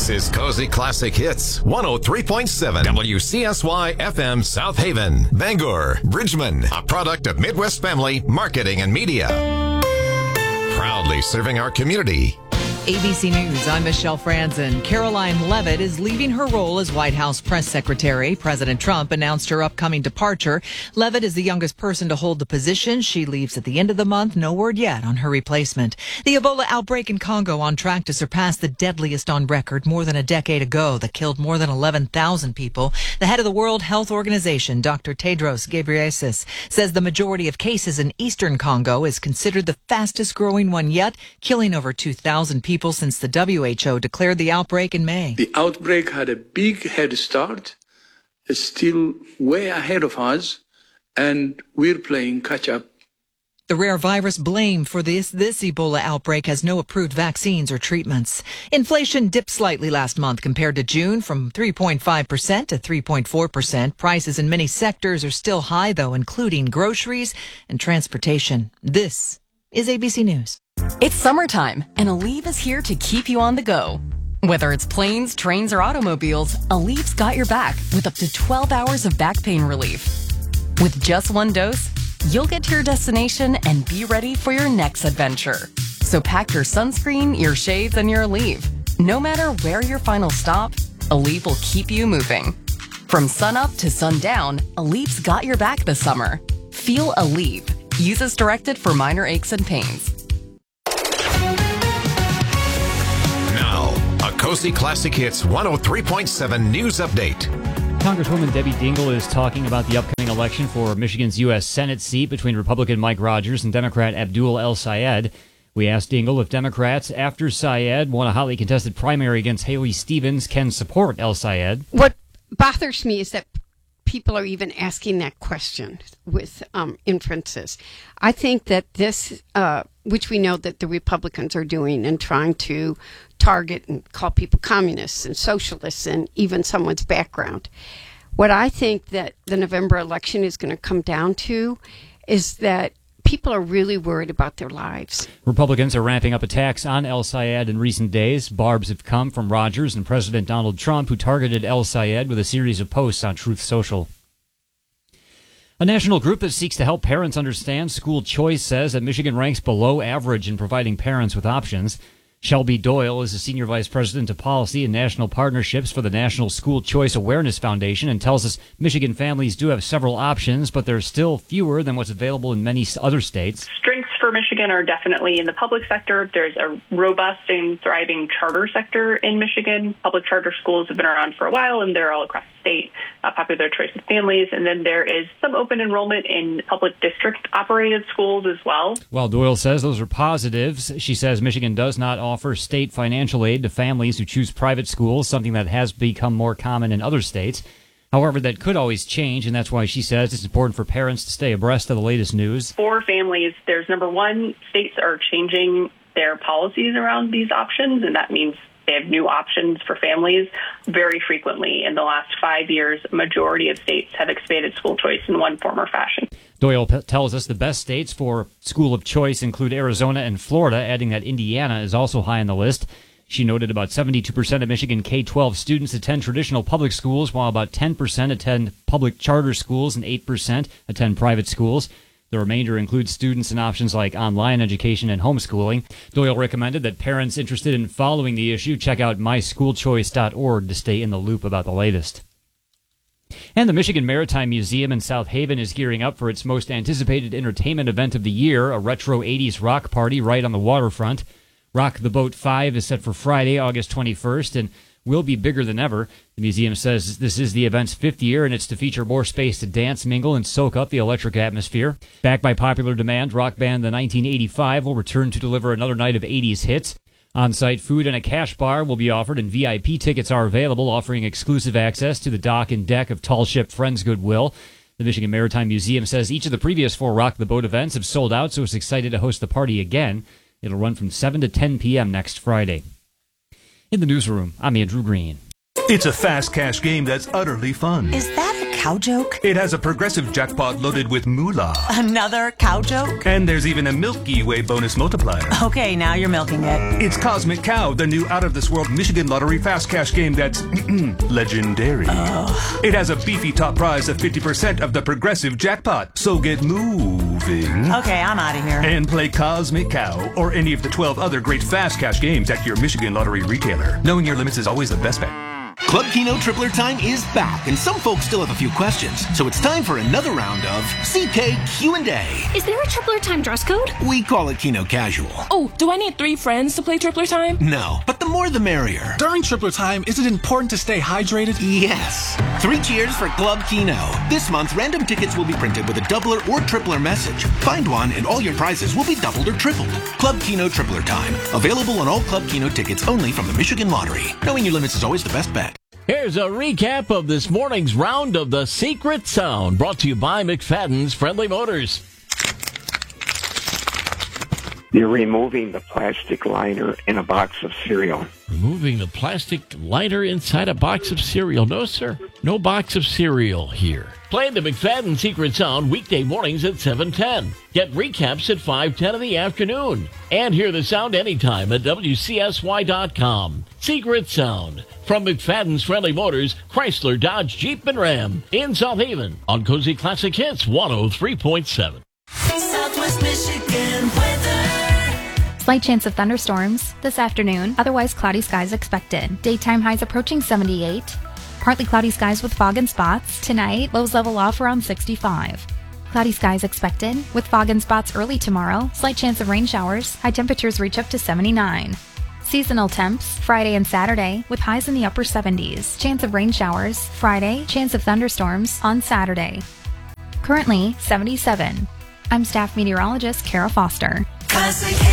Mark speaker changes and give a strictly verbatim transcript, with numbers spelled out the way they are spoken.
Speaker 1: This is Cozy Classic Hits, one oh three point seven W C S Y F M South Haven, Bangor, Bridgman, a product of Midwest Family Marketing and Media. Proudly serving our community.
Speaker 2: A B C News, I'm Michelle Franzen. Caroline Leavitt is leaving her role as White House press secretary. President Trump announced her upcoming departure. Leavitt is the youngest person to hold the position. She leaves at the end of the month. No word yet on her replacement. The Ebola outbreak in Congo on track to surpass the deadliest on record more than a decade ago that killed more than eleven thousand people. The head of the World Health Organization, Doctor Tedros Ghebreyesus, says the majority of cases in eastern Congo is considered the fastest growing one yet, killing over two thousand people. People since the W H O declared the outbreak in May.
Speaker 3: The outbreak had a big head start. It's still way ahead of us, and we're playing catch up.
Speaker 2: The rare virus blamed for this this Ebola outbreak has no approved vaccines or treatments. Inflation dipped slightly last month compared to June from three point five percent to three point four percent. Prices in many sectors are still high, though, including groceries and transportation. This is A B C News.
Speaker 4: It's summertime, and Aleve is here to keep you on the go. Whether it's planes, trains, or automobiles, Aleve's got your back with up to twelve hours of back pain relief. With just one dose, you'll get to your destination and be ready for your next adventure. So pack your sunscreen, your shades, and your Aleve. No matter where your final stop, Aleve will keep you moving. From sunup to sundown, Aleve's got your back this summer. Feel Aleve. Use as directed for minor aches and pains.
Speaker 1: A Cozy Classic Hits one oh three point seven News Update.
Speaker 5: Congresswoman Debbie Dingell is talking about the upcoming election for Michigan's U S Senate seat between Republican Mike Rogers and Democrat Abdul El-Sayed. We asked Dingell if Democrats, after Sayed won a hotly contested primary against Haley Stevens, can support El-Sayed.
Speaker 6: What bothers me is that people are even asking that question with um, inferences. I think that this, uh, which we know that the Republicans are doing and trying to target and call people communists and socialists and even someone's background. What I think that the November election is going to come down to is that people are really worried about their lives.
Speaker 5: Republicans are ramping up attacks on El-Sayed in recent days. Barbs have come from Rogers and President Donald Trump, who targeted El-Sayed with a series of posts on Truth Social. A national group that seeks to help parents understand school choice says that Michigan ranks below average in providing parents with options. Shelby Doyle is the Senior Vice President of Policy and National Partnerships for the National School Choice Awareness Foundation and tells us Michigan families do have several options, but they're still fewer than what's available in many other states.
Speaker 7: Strengths for Michigan are definitely in the public sector. There's a robust and thriving charter sector in Michigan. Public charter schools have been around for a while, and they're all across the state, a popular choice with families. And then there is some open enrollment in public district-operated schools as well.
Speaker 5: While Doyle says those are positives, she says Michigan does not offer state financial aid to families who choose private schools, something that has become more common in other states. However, that could always change, and that's why she says it's important for parents to stay abreast of the latest news.
Speaker 7: For families, there's number one, states are changing their policies around these options, and that means they have new options for families very frequently. In the last five years, a majority of states have expanded school choice in one form or fashion.
Speaker 5: Doyle p- tells us the best states for school of choice include Arizona and Florida, adding that Indiana is also high on the list. She noted about seventy-two percent of Michigan K twelve students attend traditional public schools, while about ten percent attend public charter schools and eight percent attend private schools. The remainder includes students in options like online education and homeschooling. Doyle recommended that parents interested in following the issue check out my school choice dot org to stay in the loop about the latest. And the Michigan Maritime Museum in South Haven is gearing up for its most anticipated entertainment event of the year, a retro eighties rock party right on the waterfront. Rock the Boat five is set for Friday, August twenty-first, and will be bigger than ever. The museum says this is the event's fifth year, and it's to feature more space to dance, mingle, and soak up the electric atmosphere. Backed by popular demand, rock band The nineteen eighty-five will return to deliver another night of eighties hits. On-site food and a cash bar will be offered, and V I P tickets are available, offering exclusive access to the dock and deck of Tall Ship Friends Goodwill. The Michigan Maritime Museum says each of the previous four Rock the Boat events have sold out, so it's excited to host the party again. It'll run from seven to ten p.m. next Friday. In the newsroom, I'm Andrew Green.
Speaker 8: It's a fast cash game that's utterly fun.
Speaker 9: Is that a
Speaker 8: cow joke?
Speaker 9: It has a progressive jackpot loaded with moolah.
Speaker 8: Another cow joke?
Speaker 9: And there's even a Milky Way bonus multiplier.
Speaker 8: Okay, now you're milking it.
Speaker 9: It's Cosmic Cow, the new out-of-this-world Michigan Lottery fast cash game that's legendary.
Speaker 8: Oh.
Speaker 9: It has a beefy top prize of fifty percent of the progressive jackpot. So get moving.
Speaker 8: Okay, I'm out of here.
Speaker 9: And play Cosmic Cow or any of the twelve other great fast cash games at your Michigan Lottery retailer. Knowing your limits is always the best bet.
Speaker 10: Club Keno Tripler Time is back, and some folks still have a few questions. So it's time for another round of C K Q and A.
Speaker 11: Is there a Tripler Time dress code?
Speaker 10: We call it Keno Casual.
Speaker 11: Oh, do I need three friends to play Tripler Time?
Speaker 10: No, but the more the merrier.
Speaker 12: During Tripler Time, is it important to stay hydrated?
Speaker 10: Yes. Three cheers for Club Keno. This month, random tickets will be printed with a doubler or tripler message. Find one, and all your prizes will be doubled or tripled. Club Keno Tripler Time. Available on all Club Keno tickets only from the Michigan Lottery. Knowing your limits is always the best bet.
Speaker 13: Here's a recap of this morning's round of the Secret Sound, brought to you by McFadden's Friendly Motors.
Speaker 14: You're removing the plastic liner in a box of cereal.
Speaker 13: Removing the plastic liner inside a box of cereal. No, sir. No box of cereal here. Play the McFadden Secret Sound weekday mornings at seven ten. Get recaps at five ten in the afternoon. And hear the sound anytime at W C S Y dot com. Secret Sound from McFadden's Friendly Motors, Chrysler, Dodge, Jeep, and Ram in South Haven on Cozy Classic Hits one oh three point seven.
Speaker 15: Southwest Michigan weather.
Speaker 16: Slight chance of thunderstorms this afternoon. Otherwise, cloudy skies expected. Daytime highs approaching seventy-eight. Partly cloudy skies with fog and spots. Tonight, lows level off around sixty-five. Cloudy skies expected with fog and spots early tomorrow. Slight chance of rain showers. High temperatures reach up to seventy-nine. Seasonal temps Friday and Saturday with highs in the upper seventies. Chance of rain showers Friday. Chance of thunderstorms on Saturday. Currently seventy-seven. I'm staff meteorologist Kara Foster.
Speaker 15: Classic